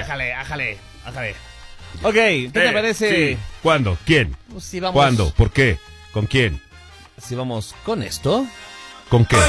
Ájale. Ok, ¿qué te parece? Sí. ¿Cuándo? ¿Quién? Si vamos, ¿Cuándo? ¿Por qué? ¿Con quién? Si vamos con esto. ¿Con qué?